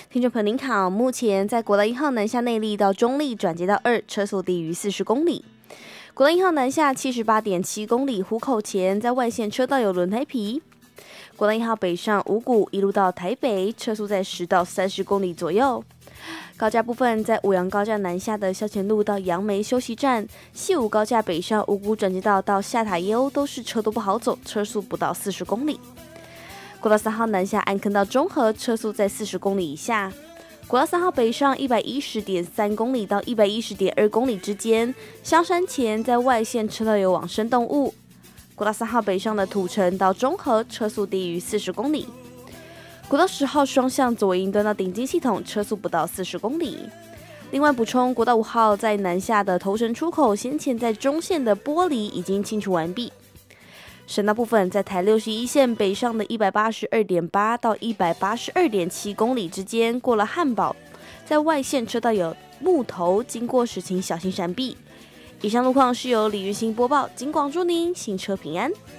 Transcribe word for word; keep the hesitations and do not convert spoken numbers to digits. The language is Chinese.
听众朋友您好，目前在国道一号南下内坜到中坜转接到二，车速低于四十公里。国道一号南下七十八点七公里，湖口前在外线车道有轮胎皮。国道一号北上五股一路到台北，车速在十到三十公里左右。高架部分在五杨高架南下的消前路到杨梅休息站，西武高架北上五股转接道到下塔耶欧都是车多不好走，车速不到四十公里。国道三号南下安坑到中和，车速在四十公里以下。国道三号北上一百一十点三公里到一百一十点二公里之间，香山前在外线车道有往生动物。国道三号北上的土城到中和，车速低于四十公里。国道十号双向左营端到顶金系统，车速不到四十公里。另外补充，国道五号在南下的头城出口，先前在中线的玻璃已经清除完毕。省道部分，在台六十一线北上的一百八十二点八到一百八十二点七公里之间，过了汉堡，在外线车道有木头，经过时请小心闪避。以上路况是由李云兴播报，警广祝您行车平安。